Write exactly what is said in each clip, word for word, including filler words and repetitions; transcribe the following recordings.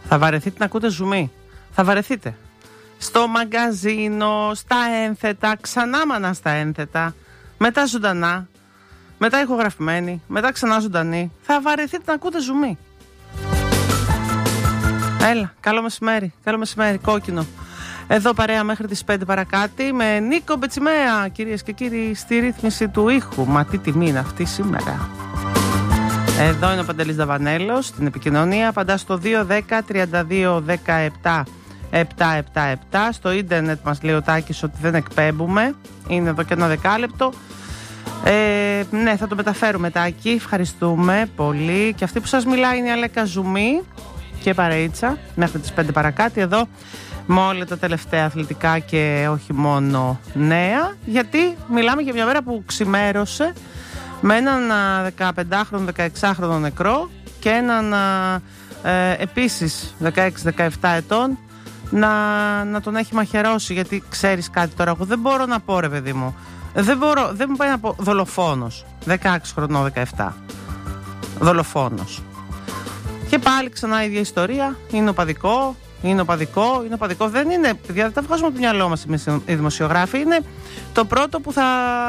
Θα βαρεθείτε να ακούτε ζουμί. Θα βαρεθείτε. Στο μαγκαζίνο, στα ένθετα, ξανά μανά στα ένθετα, μετά ζωντανά, μετά ηχογραφημένη, μετά ξανά ζωντανή. Θα βαρεθείτε να ακούτε ζουμί. Έλα, καλό μεσημέρι, καλό μεσημέρι, κόκκινο. Εδώ παρέα μέχρι τις πέντε παρακάτι με Νίκο Μπετσιμέα, κυρίες και κύριοι, στη ρύθμιση του ήχου. Μα τι τιμή είναι αυτή σήμερα. Εδώ είναι ο Παντελής Δαβανέλος, στην επικοινωνία, απαντά στο δύο δέκα τριάντα δύο δεκαεπτά επτακόσια εβδομήντα επτά. Στο ίντερνετ μας λέει ο Τάκης ότι δεν εκπέμπουμε, είναι εδώ και ένα δεκάλεπτο. Ε, ναι, θα το μεταφέρουμε, Τάκη, ευχαριστούμε πολύ. Και αυτή που σας μιλάει είναι η Αλέκα Ζουμί και παρεΐτσα μέχρι τις πέντε παρακάτι, εδώ με όλα τα τελευταία αθλητικά και όχι μόνο νέα, γιατί μιλάμε για μια μέρα που ξημέρωσε με έναν δεκαπεντάχρονο δεκαεξάχρονο νεκρό και έναν ε, επίσης δεκαέξι δεκαεπτά ετών να, να τον έχει μαχαιρώσει. Γιατί ξέρεις κάτι τώρα, εγώ δεν μπορώ να πω, ρε παιδί μου, δεν, μπορώ, δεν μου πάει να πω δολοφόνος, δεκαέξι χρονών δεκαεπτά, δολοφόνος. Και πάλι ξανά η ίδια ιστορία, είναι οπαδικό, είναι οπαδικό, είναι οπαδικό. Δεν είναι, παιδιά, δεν τα βγάζουμε από το μυαλό μας οι δημοσιογράφοι. Είναι το πρώτο που θα,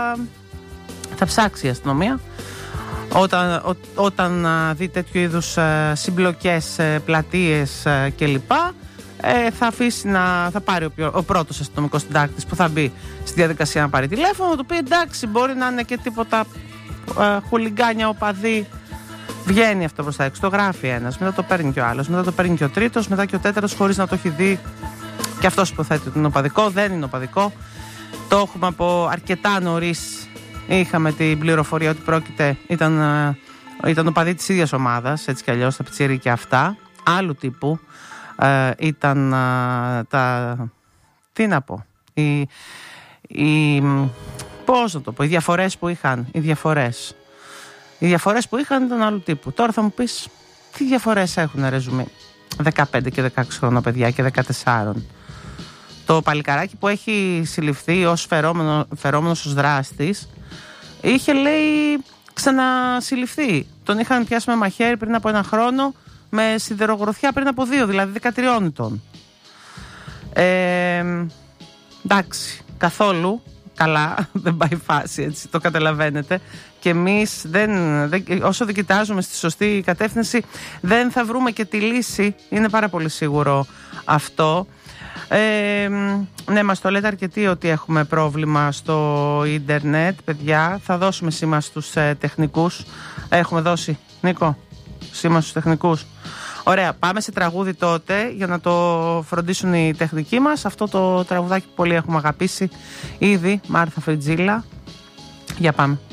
θα ψάξει η αστυνομία όταν, ό, όταν α, δει τέτοιου είδους α, συμπλοκές, α, πλατείες α, κλπ. Ε, θα αφήσει να, θα πάρει ο, ο πρώτος αστυνομικός συντάκτης που θα μπει στη διαδικασία να πάρει τηλέφωνο, του πει εντάξει, μπορεί να είναι και τίποτα α, χουλιγκάνια οπαδί. Βγαίνει αυτό προς τα έξω, το γράφει ένας, μετά το παίρνει και ο άλλος, μετά το παίρνει και ο τρίτος, μετά και ο τέταρτος, χωρίς να το έχει δει. Και αυτός υποθέτει ότι είναι οπαδικό, δεν είναι οπαδικό. Το έχουμε από αρκετά νωρίς. Είχαμε την πληροφορία ότι πρόκειται, ήταν, ήταν οπαδί της ίδιας ομάδας, έτσι κι αλλιώς, τα πιτσιρίκια αυτά, άλλου τύπου. Ε, ήταν ε, τα. Τι να πω. Οι, οι, πώς να το πω, οι διαφορές που είχαν, οι διαφορές. Οι διαφορές που είχαν ήταν άλλου τύπου. Τώρα θα μου πεις, τι διαφορές έχουν, ρε Ζουμί? δεκαπέντε και δεκαέξι χρόνια παιδιά και δεκατέσσερα. Το παλικαράκι που έχει συλληφθεί ως φερόμενο, φερόμενος ως δράστης, είχε, λέει, ξανασυλληφθεί. Τον είχαν πιάσει με μαχαίρι πριν από ένα χρόνο, με σιδερογροθιά πριν από δύο, δηλαδή δεκατριών ετών. Ε, εντάξει, καθόλου καλά δεν πάει φάση, έτσι, το καταλαβαίνετε. Και εμείς δεν, δεν, όσο δεν κοιτάζουμε στη σωστή κατεύθυνση, δεν θα βρούμε και τη λύση. Είναι πάρα πολύ σίγουρο αυτό. Ε, ναι, μας το λέτε αρκετοί ότι έχουμε πρόβλημα στο ίντερνετ, παιδιά. Θα δώσουμε σήμα στους ε, τεχνικούς. Έχουμε δώσει, Νίκο, σήμα στους τεχνικούς. Ωραία, πάμε σε τραγούδι τότε για να το φροντίσουν οι τεχνικοί μας. Αυτό το τραγουδάκι που πολύ έχουμε αγαπήσει ήδη, Μάρθα Φριτζίλα. Για πάμε.